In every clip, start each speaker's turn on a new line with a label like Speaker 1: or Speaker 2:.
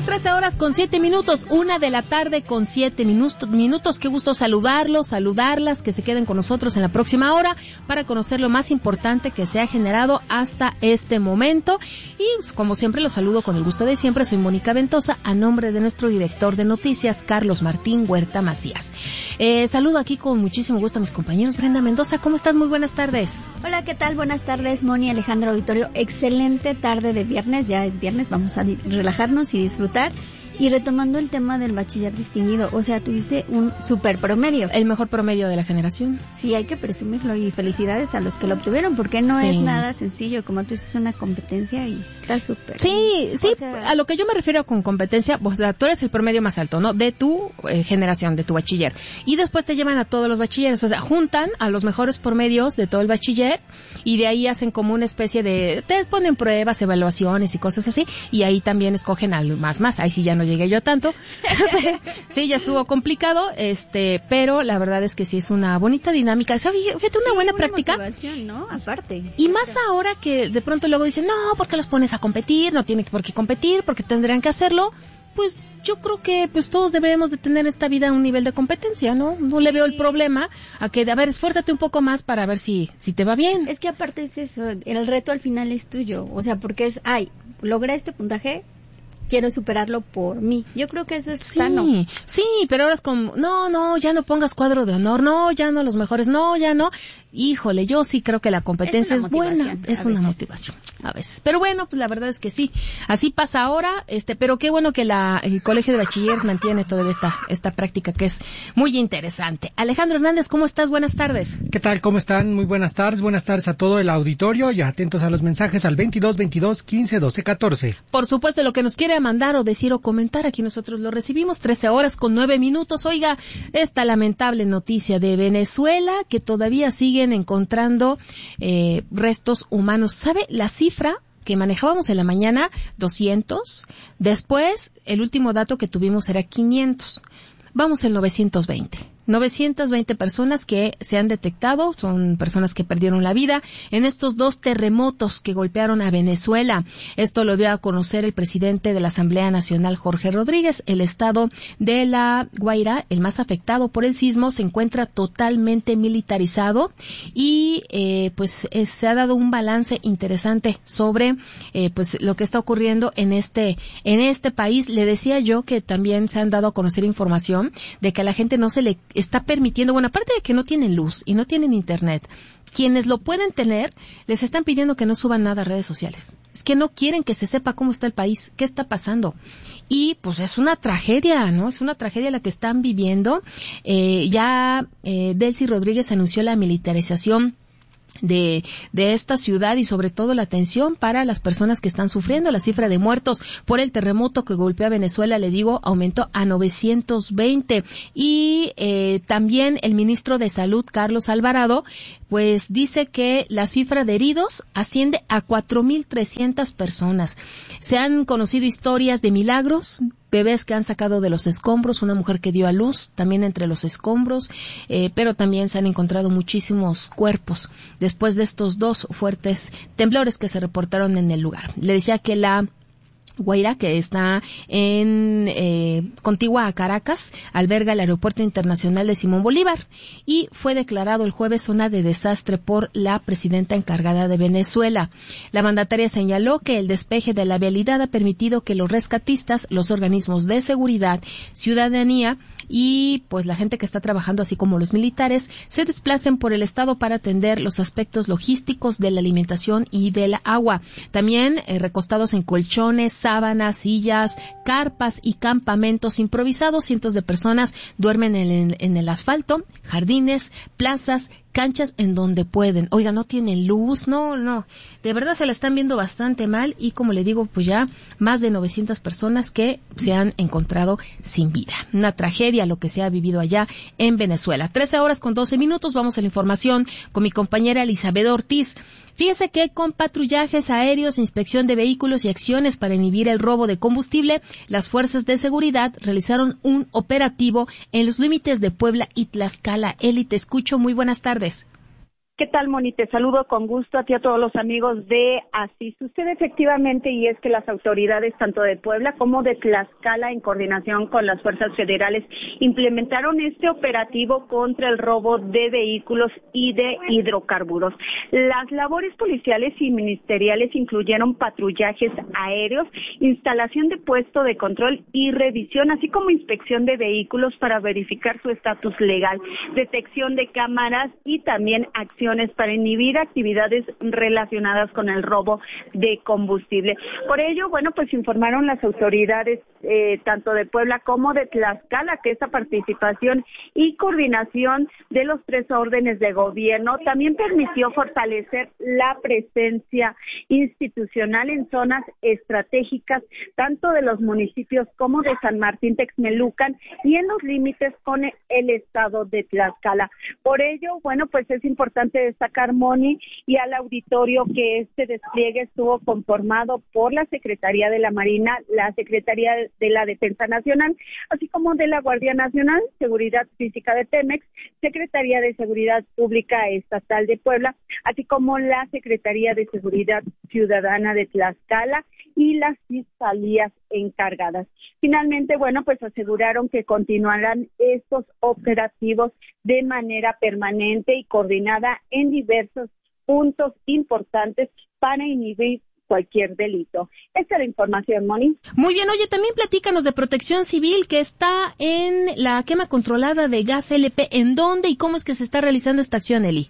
Speaker 1: 13 horas con 7 minutos, 1 de la tarde con 7 minutos. Qué gusto saludarlas, que se queden con nosotros en la próxima hora para conocer lo más importante que se ha generado hasta este momento. Y como siempre los saludo con el gusto de siempre, soy Mónica Ventosa, a nombre de nuestro director de noticias, Carlos Martín Huerta Macías. Saludo aquí con muchísimo gusto a mis compañeros. Brenda Mendoza, ¿cómo estás? Muy buenas tardes.
Speaker 2: Hola, ¿qué tal? Buenas tardes, Moni, Alejandro Auditorio. Excelente tarde de viernes, ya es viernes, vamos a relajarnos y disfrutar. Y retomando el tema del bachiller distinguido, o sea, tuviste un super promedio.
Speaker 1: El mejor promedio de la generación.
Speaker 2: Sí, hay que presumirlo y felicidades a los que lo obtuvieron, porque no es nada sencillo, como tú dices, una competencia y está súper.
Speaker 1: Sí, o sea, a lo que yo me refiero con competencia, o sea, tú eres el promedio más alto, ¿no? De tu generación, de tu bachiller. Y después te llevan a todos los bachilleres, o sea, juntan a los mejores promedios de todo el bachiller y de ahí hacen como una especie de, te ponen pruebas, evaluaciones y cosas así, y ahí también escogen al más, ahí sí ya no llegué yo tanto. Sí, ya estuvo complicado, pero la verdad es que sí es una bonita dinámica. Fíjate, una buena práctica.
Speaker 2: Motivación, ¿no? Aparte.
Speaker 1: Y más ahora que de pronto luego dicen, no, ¿por qué los pones a competir? No tienen por qué competir, porque tendrían que hacerlo. Pues yo creo que pues todos deberíamos de tener en esta vida un nivel de competencia, ¿no? No le veo el problema a que, a ver, esfuérzate un poco más para ver si te va bien.
Speaker 2: Es que aparte es eso, el reto al final es tuyo, o sea, porque es, logré este puntaje, quiero superarlo por mí. Yo creo que eso es sano.
Speaker 1: Sí, pero ahora es como, no, ya no pongas cuadro de honor, no, ya no los mejores, no, ya no. Híjole, yo sí creo que la competencia es buena. Es una motivación, a veces. Pero bueno, pues la verdad es que sí. Así pasa ahora, pero qué bueno que el Colegio de Bachilleres mantiene toda esta práctica que es muy interesante. Alejandro Hernández, ¿cómo estás? Buenas tardes.
Speaker 3: ¿Qué tal? ¿Cómo están? Muy buenas tardes a todo el auditorio y atentos a los mensajes al 22 15 12 14.
Speaker 1: Por supuesto, lo que nos quiere mandar o decir o comentar, aquí nosotros lo recibimos, 13 horas con 9 minutos. Oiga, esta lamentable noticia de Venezuela, que todavía siguen encontrando restos humanos. ¿Sabe la cifra que manejábamos en la mañana? 200. Después, el último dato que tuvimos era 500. Vamos en 920. 920 personas que se han detectado, son personas que perdieron la vida en estos dos terremotos que golpearon a Venezuela. Esto lo dio a conocer el presidente de la Asamblea Nacional, Jorge Rodríguez. El estado de La Guaira, el más afectado por el sismo, se encuentra totalmente militarizado y se ha dado un balance interesante sobre lo que está ocurriendo en este país. Le decía yo que también se han dado a conocer información de que a la gente no se le está permitiendo, bueno, aparte de que no tienen luz y no tienen internet, quienes lo pueden tener, les están pidiendo que no suban nada a redes sociales. Es que no quieren que se sepa cómo está el país, qué está pasando. Y pues es una tragedia, ¿no? Es una tragedia la que están viviendo. Delcy Rodríguez anunció la militarización de esta ciudad y sobre todo la atención para las personas que están sufriendo. La cifra de muertos por el terremoto que golpeó a Venezuela, le digo, aumentó a 920 y también el ministro de Salud, Carlos Alvarado, pues dice que la cifra de heridos asciende a 4,300 personas. Se han conocido historias de milagros, bebés que han sacado de los escombros, una mujer que dio a luz también entre los escombros, pero también se han encontrado muchísimos cuerpos después de estos dos fuertes temblores que se reportaron en el lugar. Le decía que la Guaira, que está contigua a Caracas, alberga el Aeropuerto Internacional de Simón Bolívar y fue declarado el jueves zona de desastre por la presidenta encargada de Venezuela. La mandataria señaló que el despeje de la vialidad ha permitido que los rescatistas, los organismos de seguridad, ciudadanía y pues la gente que está trabajando, así como los militares, se desplacen por el estado para atender los aspectos logísticos de la alimentación y del agua. También recostados en colchones, sábanas, sillas, carpas y campamentos improvisados, cientos de personas duermen en el asfalto, jardines, plazas, canchas en donde pueden. Oiga, no tienen luz, no. De verdad se la están viendo bastante mal y como le digo, pues ya más de 900 personas que se han encontrado sin vida. Una tragedia lo que se ha vivido allá en Venezuela. 13 horas con 12 minutos. Vamos a la información con mi compañera Elizabeth Ortiz. Fíjese que con patrullajes aéreos, inspección de vehículos y acciones para inhibir el robo de combustible, las fuerzas de seguridad realizaron un operativo en los límites de Puebla y Tlaxcala. Eli, te escucho. Muy buenas tardes.
Speaker 4: ¿Qué tal, Moni? Te saludo con gusto a ti y a todos los amigos de Así sucede efectivamente, y es que las autoridades tanto de Puebla como de Tlaxcala, en coordinación con las fuerzas federales, implementaron este operativo contra el robo de vehículos y de hidrocarburos. Las labores policiales y ministeriales incluyeron patrullajes aéreos, instalación de puesto de control y revisión, así como inspección de vehículos para verificar su estatus legal, detección de cámaras y también acciones para inhibir actividades relacionadas con el robo de combustible. Por ello, pues informaron las autoridades tanto de Puebla como de Tlaxcala que esta participación y coordinación de los 3 órdenes de gobierno también permitió fortalecer la presencia institucional en zonas estratégicas tanto de los municipios como de San Martín Texmelucan y en los límites con el estado de Tlaxcala. Por ello, pues es importante destacar, Moni, y al auditorio, que este despliegue estuvo conformado por la Secretaría de la Marina, la Secretaría de la Defensa Nacional, así como de la Guardia Nacional, Seguridad Física de Pemex, Secretaría de Seguridad Pública Estatal de Puebla, así como la Secretaría de Seguridad Ciudadana de Tlaxcala y las fiscalías encargadas. Finalmente, pues aseguraron que continuarán estos operativos de manera permanente y coordinada en diversos puntos importantes para inhibir cualquier delito. Esta es la información, Moni.
Speaker 1: Muy bien, oye, también platícanos de Protección Civil, que está en la quema controlada de gas LP. ¿En dónde y cómo es que se está realizando esta acción, Eli?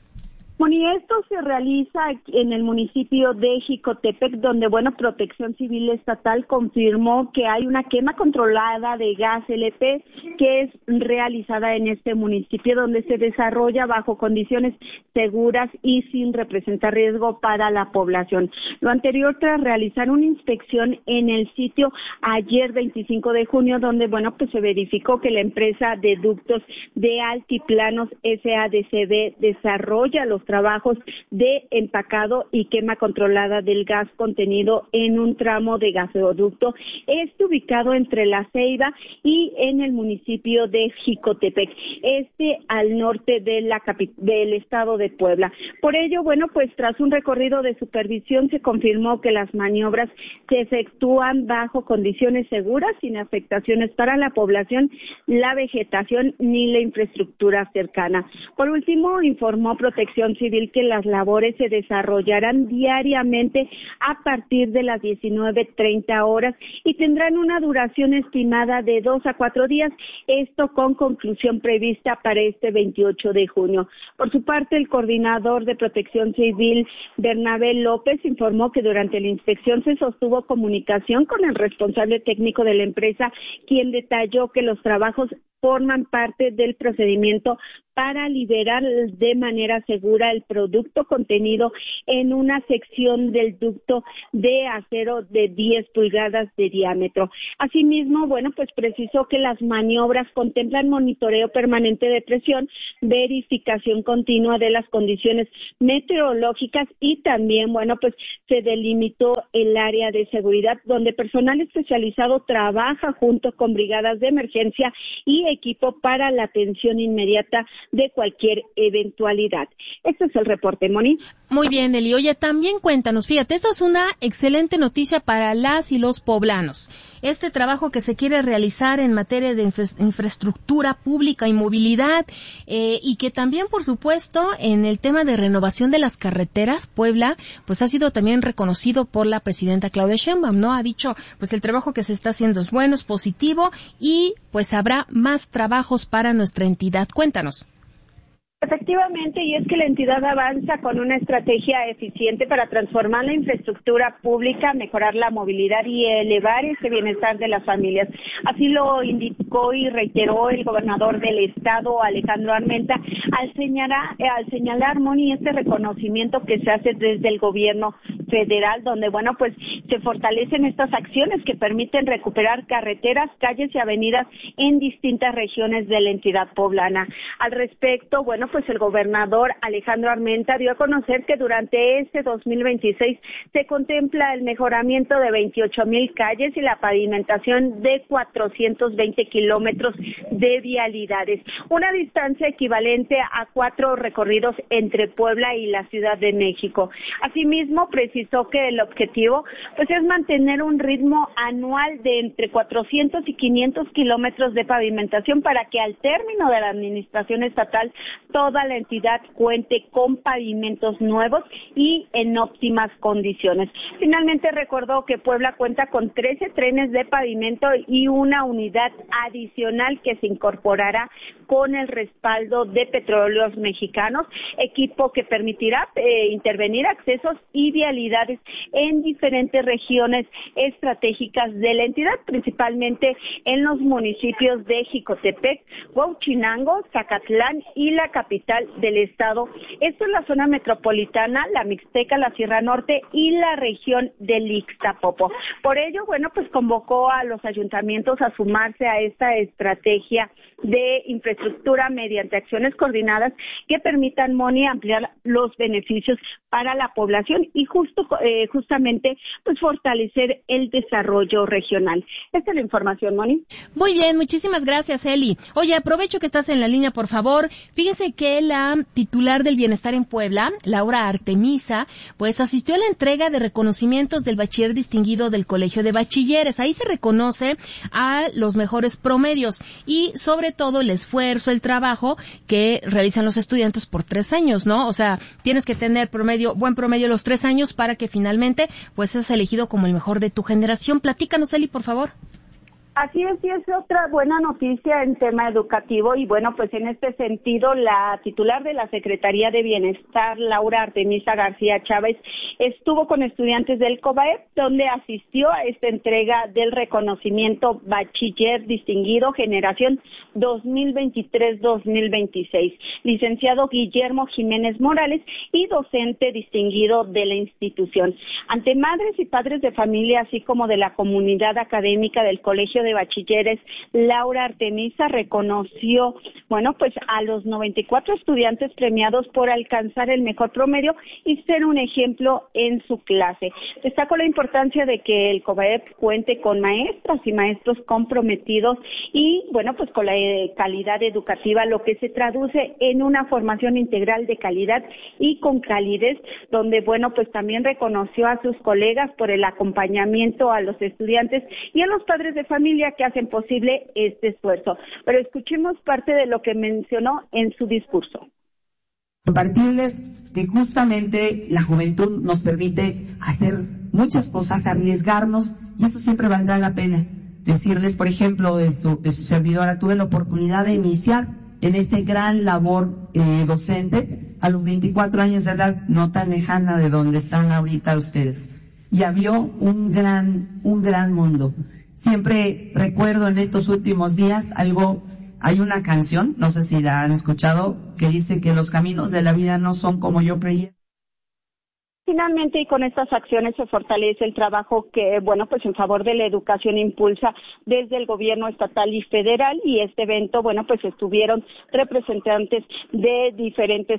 Speaker 4: Moni, esto se realiza en el municipio de Jicotepec, donde, Protección Civil Estatal confirmó que hay una quema controlada de gas LP que es realizada en este municipio, donde se desarrolla bajo condiciones seguras y sin representar riesgo para la población. Lo anterior tras realizar una inspección en el sitio ayer 25 de junio, donde, se verificó que la empresa de ductos de Altiplanos SADCB desarrolla los trabajos de empacado y quema controlada del gas contenido en un tramo de gasoducto ubicado entre La Ceiba y en el municipio de Jicotepec, al norte del estado de Puebla. Por ello, tras un recorrido de supervisión se confirmó que las maniobras se efectúan bajo condiciones seguras, sin afectaciones para la población, la vegetación ni la infraestructura cercana. Por último, informó Protección Civil que las labores se desarrollarán diariamente a partir de las 19:30 horas y tendrán una duración estimada de 2 a 4 días, esto con conclusión prevista para este 28 de junio. Por su parte, el coordinador de Protección Civil, Bernabé López, informó que durante la inspección se sostuvo comunicación con el responsable técnico de la empresa, quien detalló que los trabajos forman parte del procedimiento para liberar de manera segura el producto contenido en una sección del ducto de acero de 10 pulgadas de diámetro. Asimismo, precisó que las maniobras contemplan monitoreo permanente de presión, verificación continua de las condiciones meteorológicas y también, se delimitó el área de seguridad donde personal especializado trabaja junto con brigadas de emergencia y equipo para la atención inmediata de cualquier eventualidad. Este es el reporte, Moni.
Speaker 1: Muy bien, Eli. Oye, también cuéntanos, fíjate, esta es una excelente noticia para las y los poblanos. Este trabajo que se quiere realizar en materia de infraestructura pública y movilidad, y que también, por supuesto, en el tema de renovación de las carreteras, Puebla, ha sido también reconocido por la presidenta Claudia Sheinbaum, ¿no? Ha dicho, el trabajo que se está haciendo es bueno, es positivo y, habrá más trabajos para nuestra entidad. Cuéntanos.
Speaker 4: Efectivamente, y es que la entidad avanza con una estrategia eficiente para transformar la infraestructura pública, mejorar la movilidad y elevar ese bienestar de las familias. Así lo indicó y reiteró el gobernador del estado, Alejandro Armenta, al señalar, Moni, este reconocimiento que se hace desde el gobierno federal, donde, se fortalecen estas acciones que permiten recuperar carreteras, calles y avenidas en distintas regiones de la entidad poblana. Al respecto, pues el gobernador Alejandro Armenta dio a conocer que durante este 2026 se contempla el mejoramiento de 28,000 calles y la pavimentación de 420 kilómetros de vialidades, una distancia equivalente a 4 recorridos entre Puebla y la Ciudad de México. Asimismo, precisó que el objetivo pues es mantener un ritmo anual de entre 400 y 500 kilómetros de pavimentación para que al término de la administración estatal toda la entidad cuente con pavimentos nuevos y en óptimas condiciones. Finalmente recordó que Puebla cuenta con 13 trenes de pavimento y una unidad adicional que se incorporará con el respaldo de Petróleos Mexicanos, equipo que permitirá intervenir accesos y vialidades en diferentes regiones estratégicas de la entidad, principalmente en los municipios de Jicotepec, Huauchinango, Zacatlán y la capital del estado. Esto es la zona metropolitana, la Mixteca, la Sierra Norte y la región del Ixtapopo. Por ello, bueno, pues convocó a los ayuntamientos a sumarse a esta estrategia de infraestructura mediante acciones coordinadas que permitan, Moni, ampliar los beneficios para la población y justamente pues fortalecer el desarrollo regional. Esta es la información, Moni.
Speaker 1: Muy bien, muchísimas gracias, Eli. Oye, aprovecho que estás en la línea, por favor. Fíjese que la titular del Bienestar en Puebla, Laura Artemisa, pues asistió a la entrega de reconocimientos del bachiller distinguido del Colegio de Bachilleres. Ahí se reconoce a los mejores promedios y sobre todo el esfuerzo, el trabajo que realizan los estudiantes por 3 años, ¿no? O sea, tienes que tener buen promedio los 3 años para que finalmente pues seas elegido como el mejor de tu generación. Platícanos, Eli, por favor.
Speaker 4: Así es, y es otra buena noticia en tema educativo y bueno, pues en este sentido la titular de la Secretaría de Bienestar, Laura Artemisa García Chávez, estuvo con estudiantes del COBAEP, donde asistió a esta entrega del reconocimiento Bachiller Distinguido Generación 2023-2026, licenciado Guillermo Jiménez Morales y docente distinguido de la institución. Ante madres y padres de familia, así como de la comunidad académica del Colegio de Bachilleres, Laura Artemisa reconoció, bueno, pues a los 94 estudiantes premiados por alcanzar el mejor promedio y ser un ejemplo en su clase. Destacó la importancia de que el COBAEP cuente con maestras y maestros comprometidos y, bueno, pues con la calidad educativa, lo que se traduce en una formación integral de calidad y con calidez, donde, bueno, pues también reconoció a sus colegas por el acompañamiento a los estudiantes y a los padres de familia que hacen posible este esfuerzo. Pero escuchemos parte de lo que mencionó en su discurso.
Speaker 5: Compartirles que justamente la juventud nos permite hacer muchas cosas, arriesgarnos, y eso siempre valdrá la pena. Decirles, por ejemplo, de su servidora, tuve la oportunidad de iniciar en este gran labor docente a los 24 años de edad, no tan lejana de donde están ahorita ustedes. Ya vio un gran mundo. Siempre recuerdo en estos últimos días hay una canción, no sé si la han escuchado, que dice que los caminos de la vida no son como yo creía.
Speaker 4: Finalmente, y con estas acciones se fortalece el trabajo que, bueno, pues en favor de la educación impulsa desde el gobierno estatal y federal, y este evento, bueno, pues estuvieron representantes de diferentes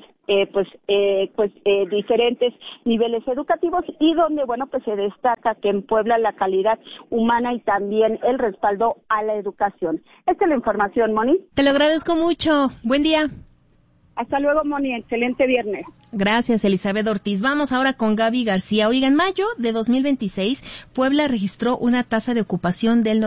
Speaker 4: diferentes niveles educativos y donde, bueno, pues se destaca que en Puebla la calidad humana y también el respaldo a la educación. Esta es la información, Moni.
Speaker 1: Te lo agradezco mucho. Buen día.
Speaker 4: Hasta luego, Moni. Excelente viernes.
Speaker 1: Gracias, Elizabeth Ortiz. Vamos ahora con Gaby García. Oiga, en mayo de 2026, Puebla registró una tasa de ocupación del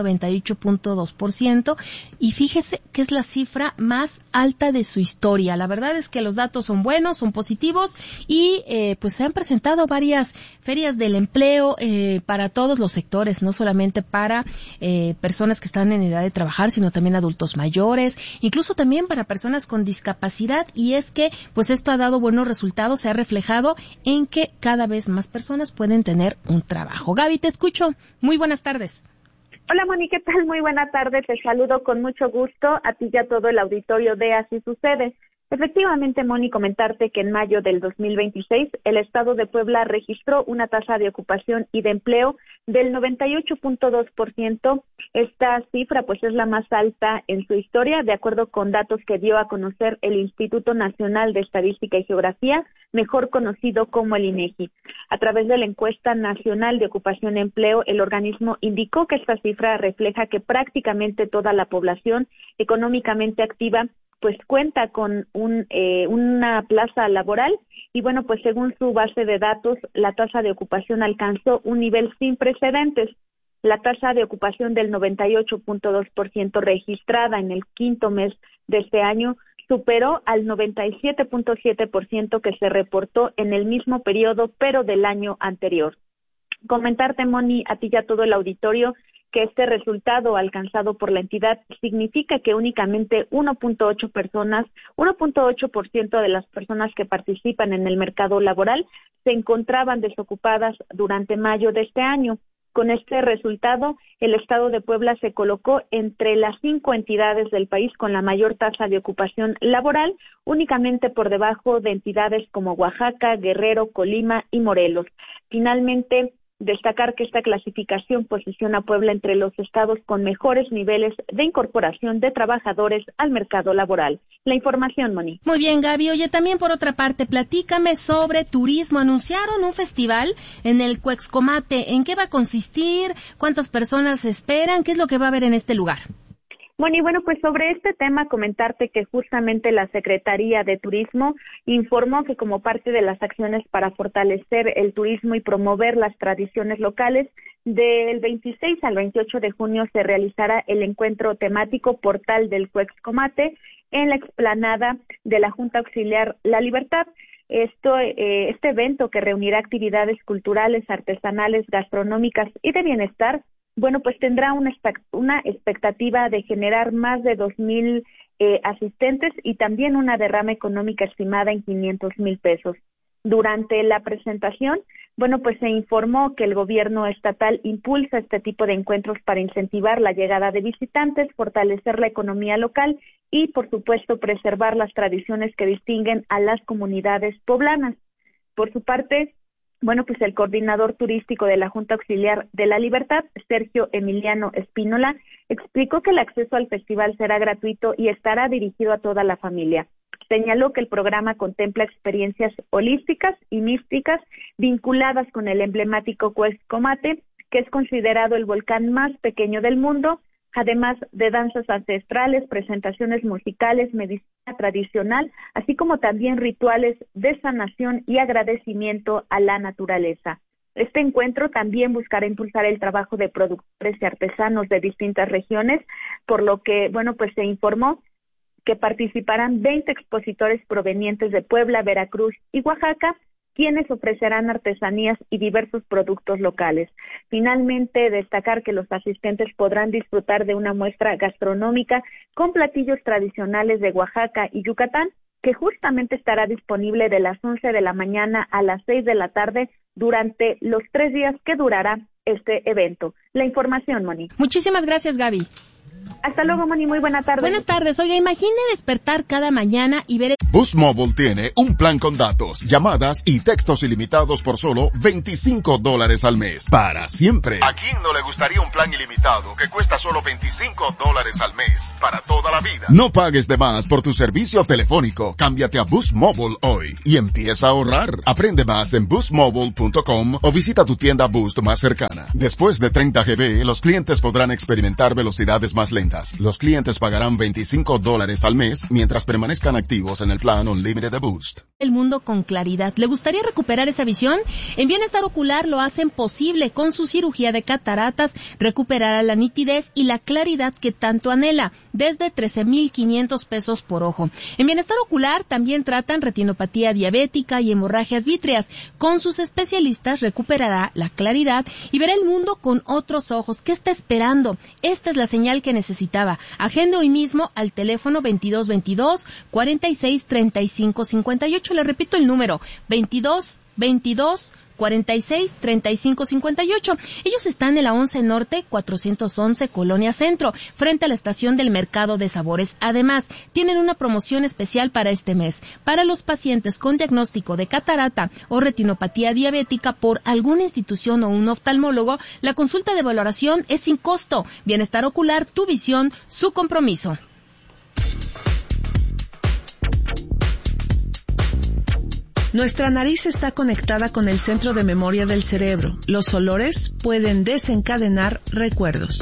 Speaker 1: 98.2% y fíjese que es la cifra más alta de su historia. La verdad es que los datos son buenos, son positivos y pues se han presentado varias ferias del empleo para todos los sectores, no solamente para personas que están en edad de trabajar, sino también adultos mayores, incluso también para personas con discapacidad, y es que pues esto ha dado buenos resultados, se ha reflejado en que cada vez más personas pueden tener un trabajo. Gaby, te escucho. Muy buenas tardes.
Speaker 4: Hola, Moni, ¿qué tal? Muy buena tarde. Te saludo con mucho gusto a ti y a todo el auditorio de Así Sucede. Efectivamente, Moni, comentarte que en mayo del 2026 el Estado de Puebla registró una tasa de ocupación y de empleo del 98.2%. Esta cifra pues es la más alta en su historia, de acuerdo con datos que dio a conocer el Instituto Nacional de Estadística y Geografía, mejor conocido como el INEGI. A través de la encuesta nacional de ocupación y empleo, el organismo indicó que esta cifra refleja que prácticamente toda la población económicamente activa pues cuenta con una plaza laboral y bueno, pues según su base de datos, la tasa de ocupación alcanzó un nivel sin precedentes. La tasa de ocupación del 98.2% registrada en el quinto mes de este año superó al 97.7% que se reportó en el mismo periodo, pero del año anterior. Comentarte, Moni, a ti y a todo el auditorio, que este resultado alcanzado por la entidad significa que únicamente 1.8% de las personas que participan en el mercado laboral se encontraban desocupadas durante mayo de este año. Con este resultado, el Estado de Puebla se colocó entre las 5 entidades del país con la mayor tasa de ocupación laboral, únicamente por debajo de entidades como Oaxaca, Guerrero, Colima y Morelos. Finalmente, destacar que esta clasificación posiciona a Puebla entre los estados con mejores niveles de incorporación de trabajadores al mercado laboral. La información, Moni.
Speaker 1: Muy bien, Gaby. Oye, también por otra parte, platícame sobre turismo. Anunciaron un festival en el Cuexcomate. ¿En qué va a consistir? ¿Cuántas personas esperan? ¿Qué es lo que va a haber en este lugar?
Speaker 4: Moni, bueno, pues sobre este tema comentarte que justamente la Secretaría de Turismo informó que como parte de las acciones para fortalecer el turismo y promover las tradiciones locales, del 26 al 28 de junio se realizará el encuentro temático Portal del Cuexcomate en la explanada de la Junta Auxiliar La Libertad. Este evento que reunirá actividades culturales, artesanales, gastronómicas y de bienestar, bueno, pues tendrá una expectativa de generar más de 2,000 asistentes y también una derrama económica estimada en 500,000 pesos. Durante la presentación, bueno, pues se informó que el gobierno estatal impulsa este tipo de encuentros para incentivar la llegada de visitantes, fortalecer la economía local y, por supuesto, preservar las tradiciones que distinguen a las comunidades poblanas. Por su parte, bueno, pues el coordinador turístico de la Junta Auxiliar de La Libertad, Sergio Emiliano Espínola, explicó que el acceso al festival será gratuito y estará dirigido a toda la familia. Señaló que el programa contempla experiencias holísticas y místicas vinculadas con el emblemático Cuexcomate, que es considerado el volcán más pequeño del mundo, además de danzas ancestrales, presentaciones musicales, medicina tradicional, así como también rituales de sanación y agradecimiento a la naturaleza. Este encuentro también buscará impulsar el trabajo de productores y artesanos de distintas regiones, por lo que, bueno, pues se informó que participarán 20 expositores provenientes de Puebla, Veracruz y Oaxaca, quienes ofrecerán artesanías y diversos productos locales. Finalmente, destacar que los asistentes podrán disfrutar de una muestra gastronómica con platillos tradicionales de Oaxaca y Yucatán, que justamente estará disponible de las 11 de la mañana a las 6 de la tarde durante los 3 días que durará este evento. La información, Moni.
Speaker 1: Muchísimas gracias, Gaby.
Speaker 4: Hasta luego, Moni. Muy buena tarde.
Speaker 1: Buenas tardes. Oiga, imagine despertar cada mañana y ver...
Speaker 6: Boost Mobile tiene un plan con datos, llamadas y textos ilimitados por solo $25 al mes. Para siempre. ¿A quién no le gustaría un plan ilimitado que cuesta solo $25 al mes? Para toda la vida. No pagues de más por tu servicio telefónico. Cámbiate a Boost Mobile hoy y empieza a ahorrar. Aprende más en boostmobile.com o visita tu tienda Boost más cercana. Después de 30 GB, los clientes podrán experimentar velocidades más lentas. Los clientes pagarán $25 al mes mientras permanezcan activos en el plan Unlimited de Boost.
Speaker 1: El mundo con claridad. ¿Le gustaría recuperar esa visión? En Bienestar Ocular lo hacen posible. Con su cirugía de cataratas recuperará la nitidez y la claridad que tanto anhela, desde 13,500 pesos por ojo. En Bienestar Ocular también tratan retinopatía diabética y hemorragias vítreas. Con sus especialistas recuperará la claridad y verá el mundo con otros ojos. ¿Qué está esperando? Esta es la señal que necesitaba. Agende hoy mismo al teléfono 2222 46 35 58. Le repito el número 2222 463558. Ellos están en la 11 Norte, 411, Colonia Centro, frente a la estación del Mercado de Sabores. Además, tienen una promoción especial para este mes. Para los pacientes con diagnóstico de catarata o retinopatía diabética por alguna institución o un oftalmólogo, la consulta de valoración es sin costo. Bienestar ocular, tu visión, su compromiso.
Speaker 7: Nuestra nariz está conectada con el centro de memoria del cerebro. Los olores pueden desencadenar recuerdos.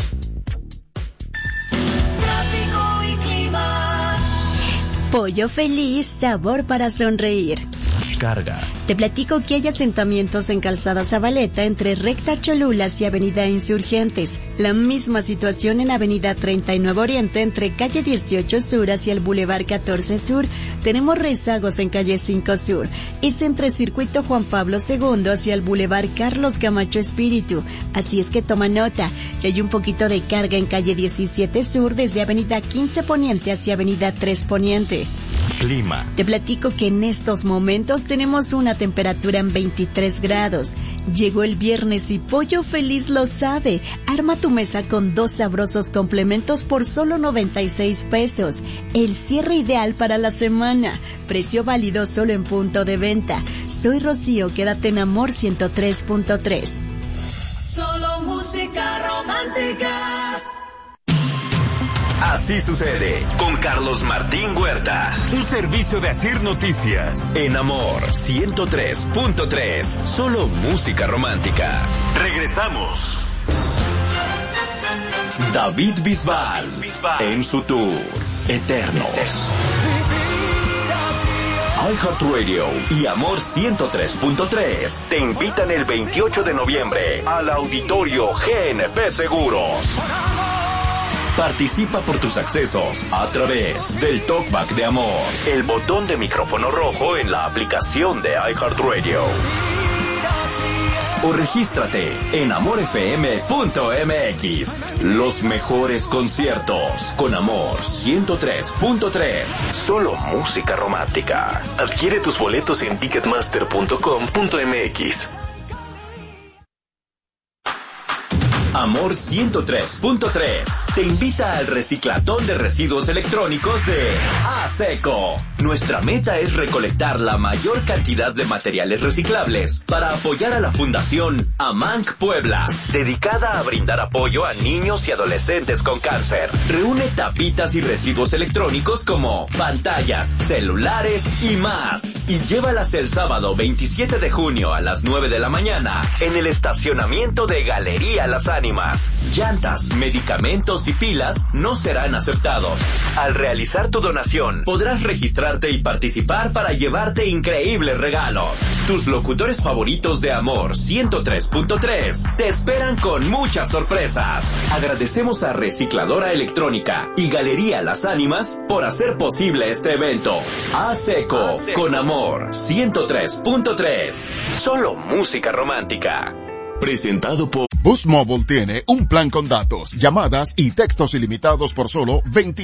Speaker 8: Tráfico y clima.
Speaker 9: Pollo Feliz, sabor para sonreír.
Speaker 10: Carga.
Speaker 9: Te platico que hay asentamientos en Calzada Zabaleta entre Recta Cholulas y Avenida Insurgentes. La misma situación en Avenida 39 Oriente entre Calle 18 Sur hacia el Boulevard 14 Sur. Tenemos rezagos en Calle 5 Sur. Es entre Circuito Juan Pablo II hacia el Boulevard Carlos Camacho Espíritu. Así es que toma nota. Ya hay un poquito de carga en Calle 17 Sur desde Avenida 15 Poniente hacia Avenida 3 Poniente.
Speaker 10: Clima.
Speaker 9: Te platico que en estos momentos tenemos una temperatura en 23 grados. Llegó el viernes y Pollo Feliz lo sabe. Arma tu mesa con 2 sabrosos complementos por solo 96 pesos. El cierre ideal para la semana. Precio válido solo en punto de venta. Soy Rocío, quédate en Amor 103.3.
Speaker 8: Solo música romántica.
Speaker 10: Así sucede con Carlos Martín Huerta. Un servicio de Asir Noticias. En Amor 103.3. Solo música romántica. Regresamos. David Bisbal en su tour Eternos. iHeartRadio y Amor 103.3 te invitan el 28 de noviembre al Auditorio GNP Seguros. Participa por tus accesos a través del Talkback de Amor, el botón de micrófono rojo en la aplicación de iHeartRadio. O regístrate en amorfm.mx. Los mejores conciertos con Amor 103.3. Solo música romántica. Adquiere tus boletos en ticketmaster.com.mx. Amor 103.3 te invita al reciclatón de residuos electrónicos de ASECO. Nuestra meta es recolectar la mayor cantidad de materiales reciclables para apoyar a la Fundación AMANC Puebla, dedicada a brindar apoyo a niños y adolescentes con cáncer. Reúne tapitas y residuos electrónicos como pantallas, celulares y más, y llévalas el sábado 27 de junio a las 9 de la mañana en el estacionamiento de Galería Las Ánimas. Llantas, medicamentos y pilas no serán aceptados. Al realizar tu donación, podrás registrarte y participar para llevarte increíbles regalos. Tus locutores favoritos de Amor 103.3 te esperan con muchas sorpresas. Agradecemos a Recicladora Electrónica y Galería Las Ánimas por hacer posible este evento. ASECO con Amor 103.3. Solo música romántica. Presentado por
Speaker 6: Boost Mobile tiene un plan con datos, llamadas y textos ilimitados por solo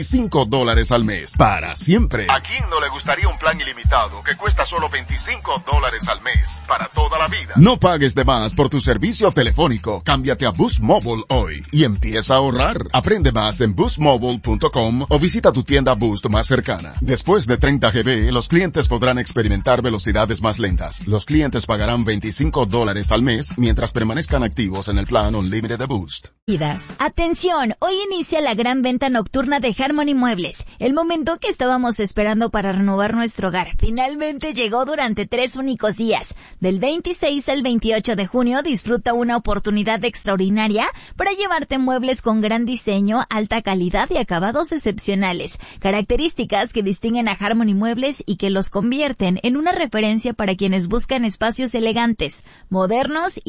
Speaker 6: $25 al mes. Para siempre. ¿A quién no le gustaría un plan ilimitado que cuesta solo $25 al mes? Para toda la vida. No pagues de más por tu servicio telefónico. Cámbiate a Boost Mobile hoy y empieza a ahorrar. Aprende más en boostmobile.com o visita tu tienda Boost más cercana. Después de 30 GB, los clientes podrán experimentar velocidades más lentas. Los clientes pagarán $25 al mes mientras permanezcan activos en el plan Unlimited de Boost.
Speaker 11: Atención, hoy inicia la gran venta nocturna de Harmony Muebles, el momento que estábamos esperando para renovar nuestro hogar. Finalmente llegó durante 3 únicos días. Del 26 al 28 de junio disfruta una oportunidad extraordinaria para llevarte muebles con gran diseño, alta calidad y acabados excepcionales, características que distinguen a Harmony Muebles y que los convierten en una referencia para quienes buscan espacios elegantes, modernos y llenos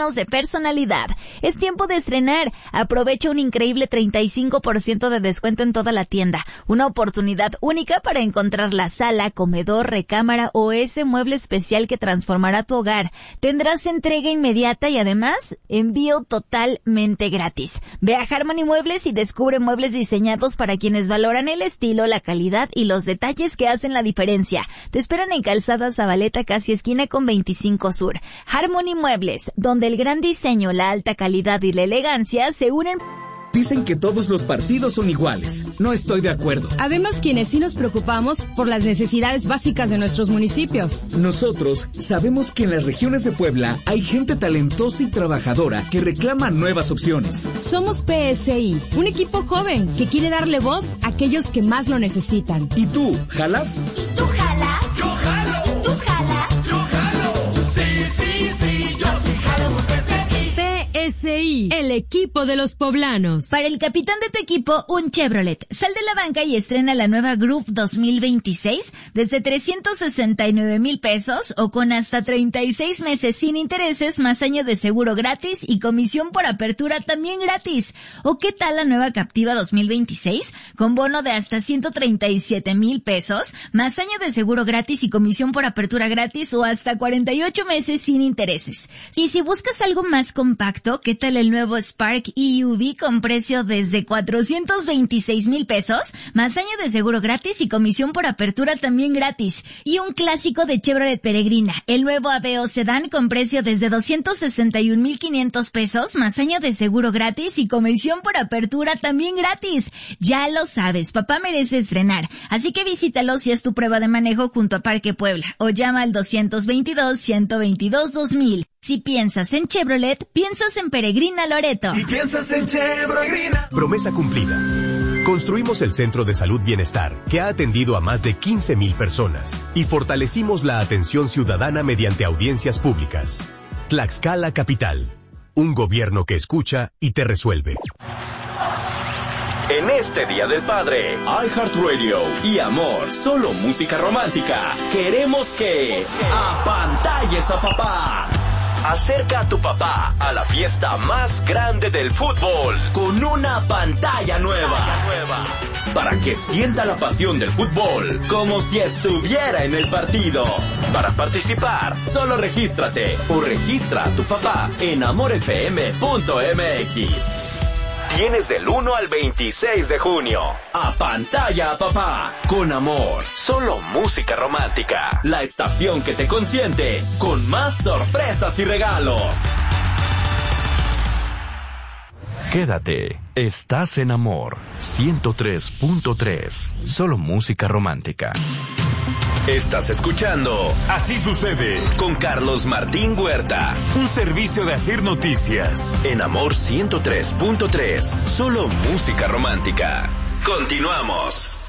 Speaker 11: llenos de personalidad. Es tiempo de estrenar. Aprovecha un increíble 35% de descuento en toda la tienda. Una oportunidad única para encontrar la sala, comedor, recámara o ese mueble especial que transformará tu hogar. Tendrás entrega inmediata y además envío totalmente gratis. Ve a Harmony Muebles y descubre muebles diseñados para quienes valoran el estilo, la calidad y los detalles que hacen la diferencia. Te esperan en Calzada Zabaleta, casi esquina con 25 Sur. Harmony Muebles, donde el gran diseño, la alta calidad y la elegancia se unen.
Speaker 12: Dicen que todos los partidos son iguales. No estoy de acuerdo.
Speaker 13: Habemos quienes sí nos preocupamos por las necesidades básicas de nuestros municipios.
Speaker 12: Nosotros sabemos que en las regiones de Puebla hay gente talentosa y trabajadora que reclama nuevas opciones.
Speaker 13: Somos PSI, un equipo joven que quiere darle voz a aquellos que más lo necesitan.
Speaker 12: ¿Y tú, jalas?
Speaker 8: ¿Y tú jalas? Yo jalo. ¿Y tú jalas? Yo jalo. Sí, yo sí jalo PSI.
Speaker 13: PSI, el equipo de los poblanos.
Speaker 11: Para el capitán de tu equipo, un Chevrolet. Sal de la banca y estrena la nueva Group 2026 desde 369,000 pesos o con hasta 36 meses sin intereses, más año de seguro gratis y comisión por apertura también gratis. ¿O qué tal la nueva Captiva 2026? Con bono de hasta 137,000 pesos, más año de seguro gratis y comisión por apertura gratis o hasta 48 meses sin intereses. Y si buscas algo más compacto, ¿qué tal el nuevo Spark EUV con precio desde 426,000 pesos, más año de seguro gratis y comisión por apertura también gratis? Y un clásico de Chevrolet Peregrina, el nuevo Aveo Sedán con precio desde 261,500 pesos, más año de seguro gratis y comisión por apertura también gratis. Ya lo sabes, papá merece estrenar, así que visítalo si es tu prueba de manejo junto a Parque Puebla o llama al 222-122-2000. Si piensas en Chevrolet, piensas en Peregrina Loreto.
Speaker 14: Si piensas en Chevrolet. Promesa cumplida. Construimos el Centro de Salud Bienestar, que ha atendido a más de 15,000 personas, y fortalecimos la atención ciudadana mediante audiencias públicas. Tlaxcala Capital. Un gobierno que escucha y te resuelve.
Speaker 10: En este Día del Padre, iHeartRadio y Amor, solo música romántica. Queremos que apantalles a papá. Acerca a tu papá a la fiesta más grande del fútbol con una pantalla nueva. Para que sienta la pasión del fútbol como si estuviera en el partido. Para participar, solo regístrate o registra a tu papá en amorfm.mx. Tienes del 1 al 26 de junio. Apantalla a papá. Con Amor. Solo música romántica. La estación que te consiente. Con más sorpresas y regalos.
Speaker 15: Quédate. Estás en Amor. 103.3. Solo música romántica.
Speaker 10: Estás escuchando Así Sucede con Carlos Martín Huerta.
Speaker 16: Un servicio de Asir Noticias.
Speaker 10: En Amor 103.3. Solo música romántica. Continuamos.